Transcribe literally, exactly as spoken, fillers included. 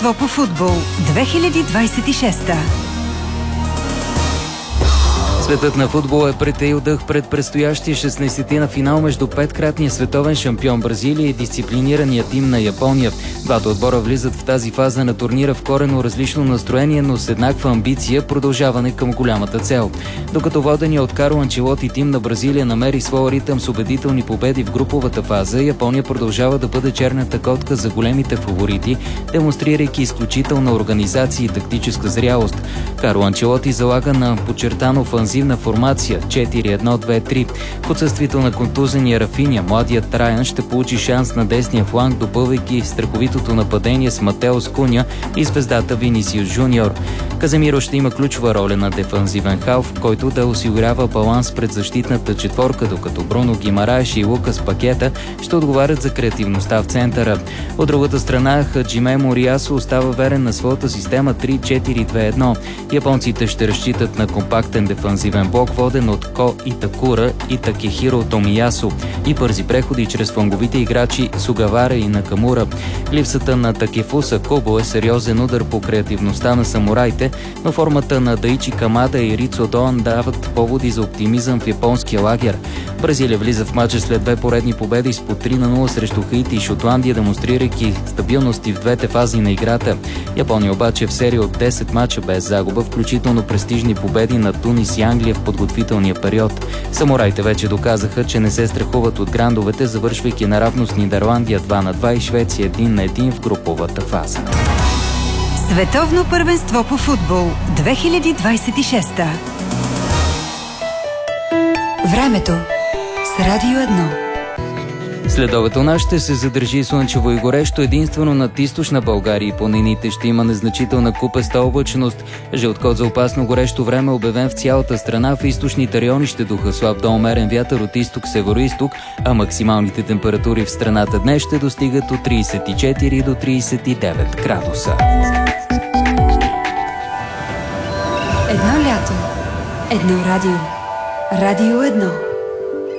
по футбол две хиляди двадесет и шеста. Светът на футбол е притаил дъх пред предстоящия шестнадесети на финал между петкратния световен шампион Бразилия и дисциплинирания тим на Япония. Двата отбора влизат в тази фаза на турнира в коренно различно настроение, но с еднаква амбиция – продължаване към голямата цел. Докато водения от Карло Анчелоти тим на Бразилия намери своя ритъм с убедителни победи в груповата фаза, Япония продължава да бъде черната котка за големите фаворити, демонстрирайки изключителна организация и тактическа зрялост. Карло Анчелоти залага на подчертано офанзивна формация четири едно две три. В отсъствието на контузения Рафиня, младият Траян ще получи шанс на десния фланг, допълвайки страховитото нападение с Матеос Куня и звездата Винисиус Жуниор. Каземиро ще има ключова роля на дефанзивен халф, който да осигурява баланс пред защитната четворка, докато Бруно Гимараеш и Лукас Пакета ще отговарят за креативността в центъра. От другата страна, Хаджиме Мориасо остава верен на своята система три четири две едно. Японците ще разчитат на компактен дефанзивен блок, воден от Ко Итакура и Такехиро Томиясо, и бързи преходи чрез фланговите играчи Сугавара и Накамура. Липсата на Такефуса Кобо е сериозен удар по креативността на самураите, но формата на Даичи Камада и Рицо Доан дават поводи за оптимизъм в японския лагер. Бразилия влиза в матча след две поредни победи с по три на нула срещу Хаити и Шотландия, демонстрирайки стабилност и в двете фази на играта. Япония обаче в серия от десет мача без загуба, включително престижни победи на Тунис и Англия в подготвителния период. Самураите вече доказаха, че не се страхуват от грандовете, завършвайки наравно с Нидерландия два на два и Швеция един на един в груповата фаза. Световно първенство по футбол две хиляди двадесет и шеста. Времето с Радио едно. Следобед у нас ще се задържи слънчево и горещо, единствено над източна България и планините ще има незначителна купеста облачност. Жълт код за опасно горещо време обявен в цялата страна. В източните райони ще духа слаб до умерен вятър от изток-североизток, а максималните температури в страната днес ще достигат от тридесет и четири до тридесет и девет градуса. Едно лято, едно радио. Радио едно.